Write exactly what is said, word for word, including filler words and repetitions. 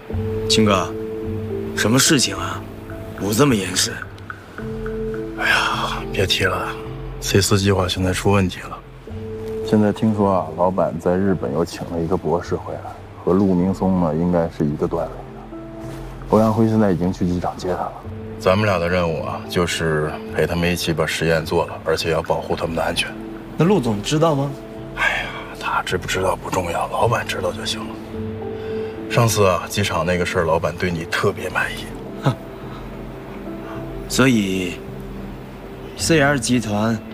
秦哥，什么事情啊？我这么严实？ 哎呀，别提了 ，C 四计划现在出问题了。现在听说啊，老板在日本又请了一个博士回来，和陆明松呢应该是一个段位的。欧阳辉现在已经去机场接他了。咱们俩的任务啊，就是陪他们一起把实验做了，而且要保护他们的安全。 那陆总知道吗？ 哎呀，他知不知道不重要，老板知道就行了。上次啊，机场那个事儿，老板对你特别满意。 所以 ，C R 集团